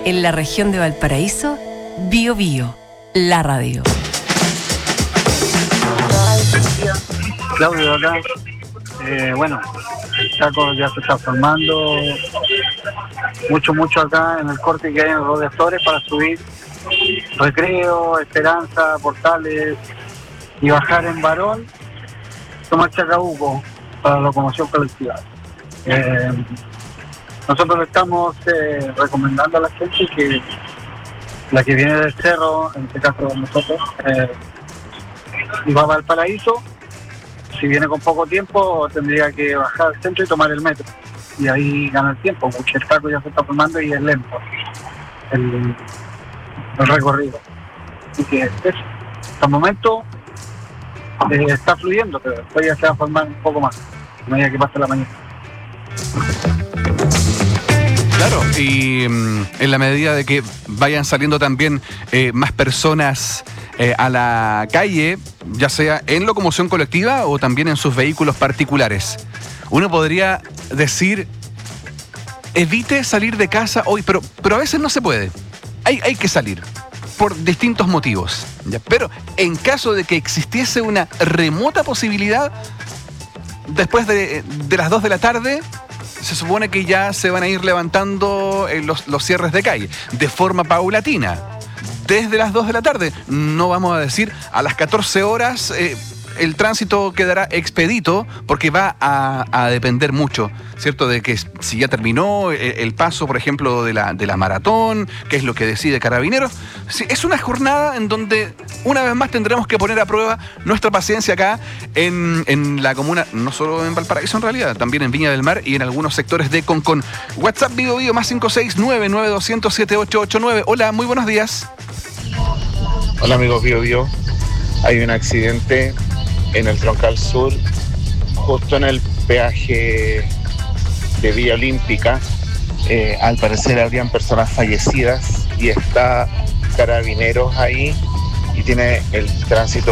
En la región de Valparaíso, Bío Bío, la radio. Claudio acá. Bueno, el Chaco ya se está formando mucho acá en el corte que hay en los de Flores para subir Recreo, Esperanza, Portales y bajar en Barón, tomar Chacabuco para la locomoción colectiva. Nosotros le estamos recomendando a la gente que la que viene del cerro, en este caso nosotros, y va a Valparaíso, si viene con poco tiempo tendría que bajar al centro y tomar el metro, y ahí gana el tiempo, porque el Chaco ya se está formando y es lento el recorrido. Así que eso, hasta el momento está fluyendo, pero después ya se va a formar un poco más a medida que pasa la mañana. Claro, y en la medida de que vayan saliendo también más personas a la calle, ya sea en locomoción colectiva o también en sus vehículos particulares, uno podría decir, evite salir de casa hoy, pero a veces no se puede. Hay que salir por distintos motivos, ¿ya? Pero en caso de que existiese una remota posibilidad, después de las 2 de la tarde, se supone que ya se van a ir levantando los cierres de calle de forma paulatina. Desde las 2 de la tarde, no vamos a decir a las 14 horas, el tránsito quedará expedito, porque va a depender mucho, ¿cierto? De que si ya terminó el paso, por ejemplo, de la maratón, que es lo que decide Carabineros. Sí, es una jornada en donde una vez más tendremos que poner a prueba nuestra paciencia acá en la comuna, no solo en Valparaíso en realidad, también en Viña del Mar y en algunos sectores de Concón. WhatsApp Bío Bío más 569-9200-7889. Hola, muy buenos días. Hola amigos Bío Bío. Hay un accidente en el Troncal Sur, justo en el peaje de Vía Olímpica. Al parecer habrían personas fallecidas y está Carabineros ahí y tiene el tránsito